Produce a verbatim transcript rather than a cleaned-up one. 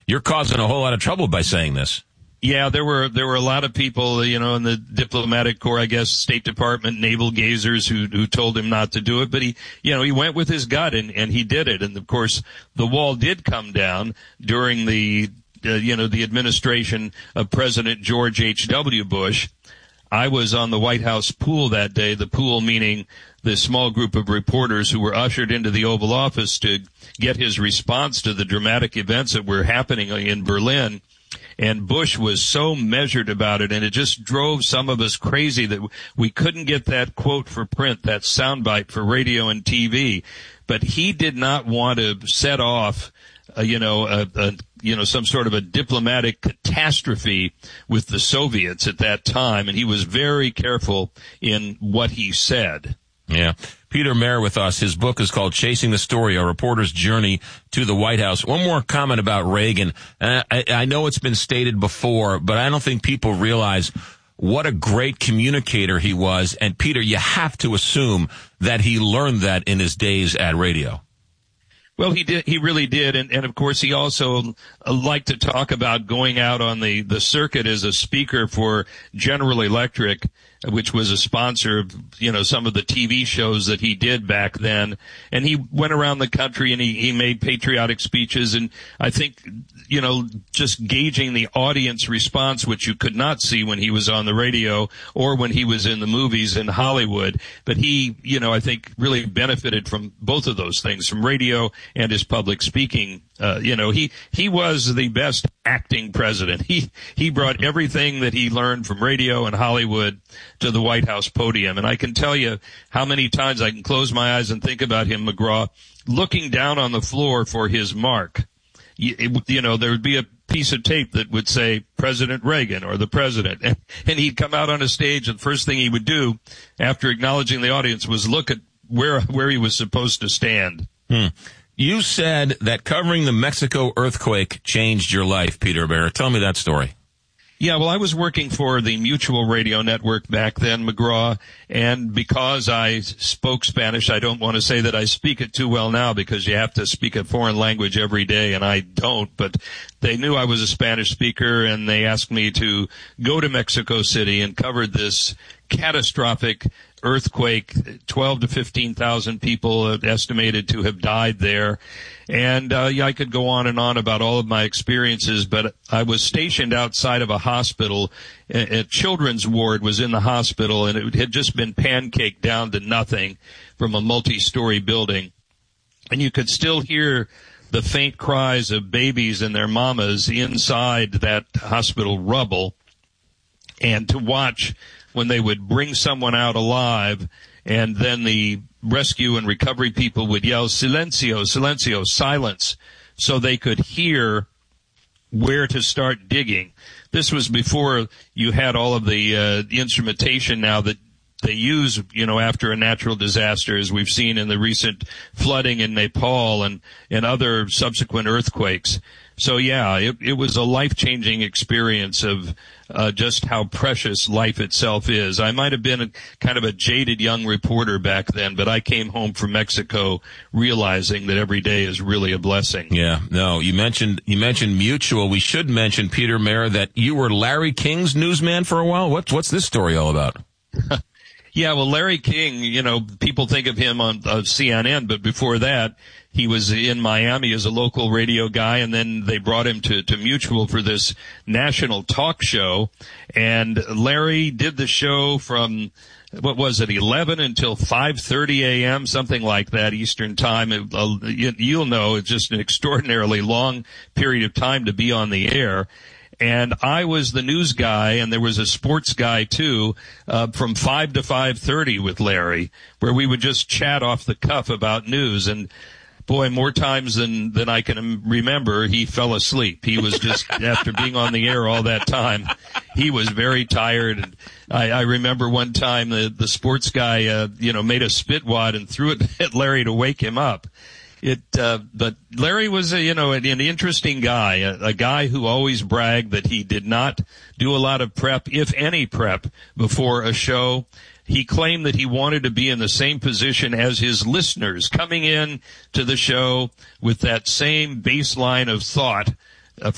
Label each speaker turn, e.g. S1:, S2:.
S1: you're causing a whole lot of trouble by saying this.
S2: Yeah, there were there were a lot of people, you know, in the diplomatic corps, I guess, State Department, naval gazers who who told him not to do it. But he, you know, he went with his gut and and he did it. And of course, the wall did come down during the uh, you know the administration of President George H W. Bush. I was on the White House pool that day. The pool meaning the small group of reporters who were ushered into the Oval Office to get his response to the dramatic events that were happening in Berlin. And Bush was so measured about it, and it just drove some of us crazy that we couldn't get that quote for print, that soundbite for radio and T V. But he did not want to set off, uh, you know, a, a, you know, some sort of a diplomatic catastrophe with the Soviets at that time, and he was very careful in what he said.
S1: Yeah. Peter Mayer with us. His book is called Chasing the Story, A Reporter's Journey to the White House. One more comment about Reagan. Uh, I, I know it's been stated before, but I don't think people realize what a great communicator he was. And Peter, you have to assume that he learned that in his days at radio.
S2: Well, he did. He really did, and, and of course, he also uh, liked to talk about going out on the, the circuit as a speaker for General Electric, which was a sponsor of, you know, some of the T V shows that he did back then. And he went around the country and he, he made patriotic speeches. And I think, you know, just gauging the audience response, which you could not see when he was on the radio or when he was in the movies in Hollywood. But he, you know, I think really benefited from both of those things, from radio and his public speaking. Uh, you know, he, he was the best acting president. He, he brought everything that he learned from radio and Hollywood to the White House podium. And I can tell you how many times I can close my eyes and think about him, McGraw, looking down on the floor for his mark. You, it, you know, there would be a piece of tape that would say President Reagan or the president. And, and he'd come out on a stage, and the first thing he would do after acknowledging the audience was look at where, where he was supposed to stand.
S1: Hmm. You said that covering the Mexico earthquake changed your life, Peter Mayer. Tell me that story.
S2: Yeah, well, I was working for the Mutual Radio Network back then, McGraw, and because I spoke Spanish, I don't want to say that I speak it too well now because you have to speak a foreign language every day, and I don't, but they knew I was a Spanish speaker, and they asked me to go to Mexico City and cover this catastrophic earthquake. Twelve to fifteen thousand people estimated to have died there. And uh, yeah, I could go on and on about all of my experiences, but I was stationed outside of a hospital. A, a children's ward was in the hospital, and it had just been pancaked down to nothing from a multi-story building. And you could still hear the faint cries of babies and their mamas inside that hospital rubble. And to watch when they would bring someone out alive, and then the rescue and recovery people would yell, silencio, silencio, silence, so they could hear where to start digging. This was before you had all of the uh, instrumentation now that they use, you know, after a natural disaster, as we've seen in the recent flooding in Nepal and, and other subsequent earthquakes. So, yeah, it, it was a life-changing experience of uh, just how precious life itself is. I might have been a, kind of a jaded young reporter back then, but I came home from Mexico realizing that every day is really a blessing.
S1: Yeah, no, you mentioned you mentioned Mutual. We should mention, Peter Mayer, that you were Larry King's newsman for a while. What, what's this story all about?
S2: Yeah, well, Larry King, you know, people think of him on uh, C N N, but before that, he was in Miami as a local radio guy, and then they brought him to, to Mutual for this national talk show. And Larry did the show from, what was it, eleven until five thirty a.m., something like that, Eastern time. It, uh, you, you'll know it's just an extraordinarily long period of time to be on the air. And I was the news guy, and there was a sports guy too, uh, from five to five thirty with Larry, where we would just chat off the cuff about news. And boy, more times than, than I can remember, he fell asleep. He was just, after being on the air all that time, he was very tired. And I, I remember one time the, the sports guy, uh, you know, made a spit wad and threw it at Larry to wake him up. It, uh, but Larry was a, you know, an, an interesting guy, a, a guy who always bragged that he did not do a lot of prep, if any prep, before a show. He claimed that he wanted to be in the same position as his listeners, coming in to the show with that same baseline of thought